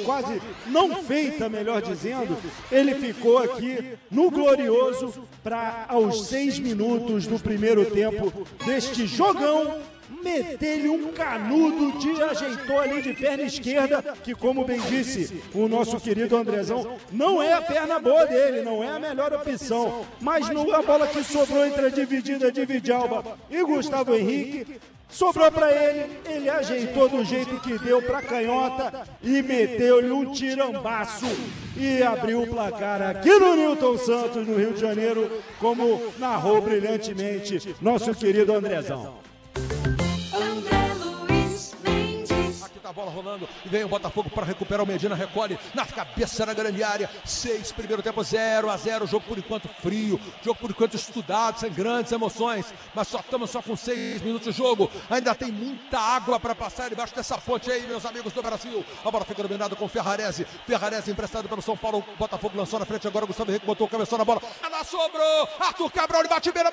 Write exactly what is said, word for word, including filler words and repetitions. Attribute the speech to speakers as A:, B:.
A: quase não feita, melhor dizendo, ele ficou aqui no glorioso para, aos seis minutos do primeiro tempo deste jogão, meter-lhe um canudo de ajeitou ali de perna esquerda, que, como bem disse o nosso querido Andrezão, não é a perna boa dele, não é a melhor opção, mas a bola que sobrou entre a dividida de Vidalba e Gustavo Henrique, sobrou para ele, ele ajeitou do jeito que deu para canhota e meteu-lhe um tirambaço e abriu o placar aqui no Newton Santos, no Rio de Janeiro, como narrou brilhantemente nosso querido Andrezão.
B: A bola rolando e vem o Botafogo para recuperar o Medina, recolhe na cabeça da grande área, seis, primeiro tempo zero a zero, jogo por enquanto frio, jogo por enquanto estudado, sem grandes emoções, mas só estamos só com seis minutos de jogo, ainda tem muita água para passar debaixo dessa ponte aí, meus amigos do Brasil. A bola fica dominada com Ferrarese, Ferrarese emprestado pelo São Paulo, o Botafogo lançou na frente agora, Gustavo Henrique botou o cabeção na bola, ela sobrou, Arthur Cabral, ele bate bem na